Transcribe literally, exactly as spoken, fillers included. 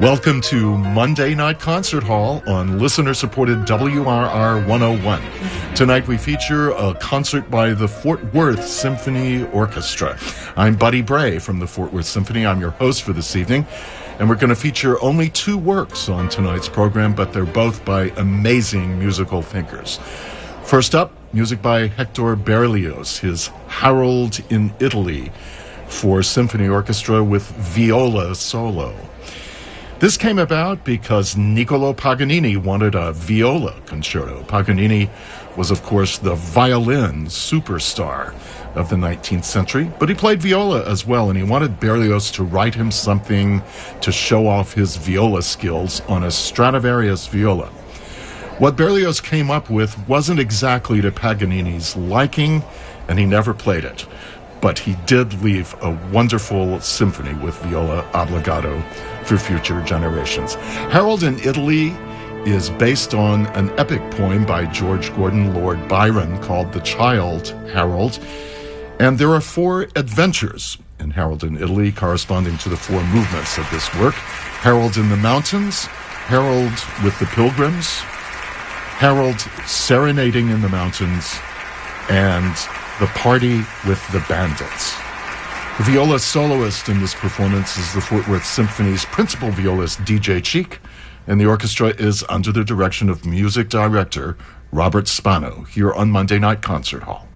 Welcome to Monday Night Concert Hall on listener-supported W R R one oh one. Tonight we feature a concert by the Fort Worth Symphony Orchestra. I'm Buddy Bray from the Fort Worth Symphony. I'm your host for this evening, and we're going to feature only two works on tonight's program, but they're both by amazing musical thinkers. First up, music by Hector Berlioz, his Harold in Italy for symphony orchestra with viola solo. This came about because Niccolò Paganini wanted a viola concerto. Paganini was, of course, the violin superstar of the nineteenth century, but he played viola as well, and he wanted Berlioz to write him something to show off his viola skills on a Stradivarius viola. What Berlioz came up with wasn't exactly to Paganini's liking, and he never played it. But he did leave a wonderful symphony with viola obbligato for future generations. Harold in Italy is based on an epic poem by George Gordon Lord Byron called The Child Harold. And there are four adventures in Harold in Italy corresponding to the four movements of this work. Harold in the Mountains, Harold with the Pilgrims, Harold serenading in the mountains, and The Party with the Bandits. The viola soloist in this performance is the Fort Worth Symphony's principal violist, D J Cheek, and the orchestra is under the direction of music director Robert Spano here on Monday Night Concert Hall.